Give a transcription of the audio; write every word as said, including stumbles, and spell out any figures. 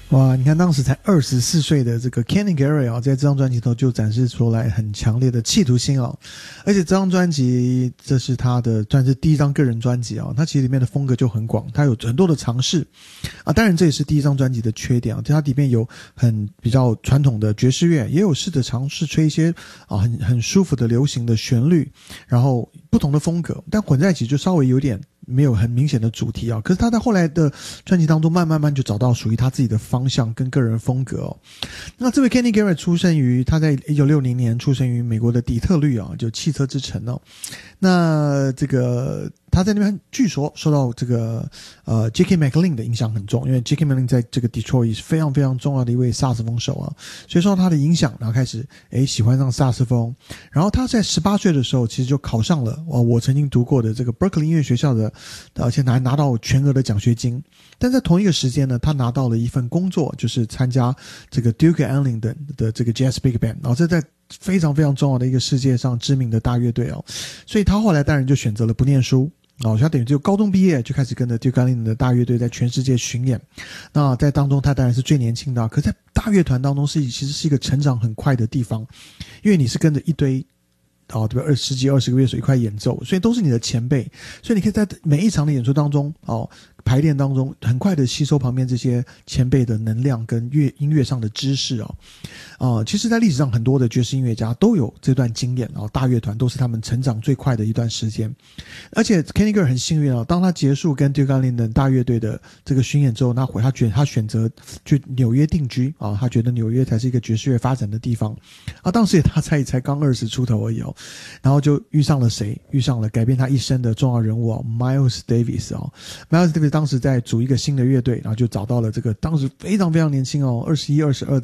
哇，你看当时才二十四岁的这个 Kenny Garrett 啊，在这张专辑头就展示出来很强烈的企图心啊，而且这张专辑这是他的算是第一张个人专辑啊，他其实里面的风格就很广，他有很多的尝试啊，当然这也是第一张专辑的缺点啊，它里面有很比较传统的爵士乐，也有试着尝试吹一些啊很很舒服的流行的旋律，然后不同的风格，但混在一起就稍微有点没有很明显的主题啊，可是他在后来的专辑当中慢慢慢就找到属于他自己的方向跟个人风格哦。那这位 Kenny Garrett 出生于他在一九六零年出生于美国的底特律啊，就汽车之城哦。那这个他在那边据说受到这个呃 J K McLean 的影响很重，因为 J K McLean 在这个 Detroit 是非常非常重要的一位萨克斯风手啊，所以受到他的影响，然后开始诶喜欢上萨克斯风。然后他在十八岁的时候其实就考上了哦我曾经读过的这个 Berkeley 音乐学校的，而且还拿到全额的奖学金。但在同一个时间呢，他拿到了一份工作，就是参加这个 Duke Ellington 的这个 Jazz Big Band， 然后这在非常非常重要的一个世界上知名的大乐队哦，所以他后来当然就选择了不念书。哦，他等于就高中毕业就开始跟着 Duke Ellington 的大乐队在全世界巡演。那在当中他当然是最年轻的，可在大乐团当中是其实是一个成长很快的地方，因为你是跟着一堆哦，对吧？二十几二十个乐手一块演奏，所以都是你的前辈，所以你可以在每一场的演出当中，哦，排练当中，很快的吸收旁边这些前辈的能量跟乐音乐上的知识哦。呃，其实，在历史上很多的爵士音乐家都有这段经验哦，大乐团都是他们成长最快的一段时间。而且 Kenny Garrett 很幸运哦，当他结束跟 Duke Ellington 大乐队的这个巡演之后，那回他觉得他选择去纽约定居啊，他觉得纽约才是一个爵士乐发展的地方啊。当时也他才才刚二十出头而已哦。然后就遇上了谁？遇上了改变他一生的重要人物哦 ，Miles Davis 哦。Miles Davis 当时在组一个新的乐队，然后就找到了这个当时非常非常年轻哦，二十一、二十二